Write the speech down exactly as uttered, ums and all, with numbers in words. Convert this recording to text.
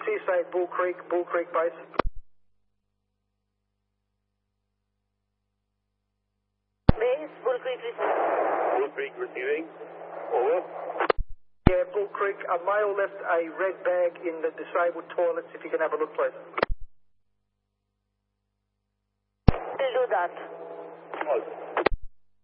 Seaside, Bull Creek, Bull Creek base. Base, Bull Creek receiving. Bull Creek receiving. Over. Yeah, Bull Creek, a male left a red bag in the disabled toilets, if you can have a look, please. We'll do that. Oh.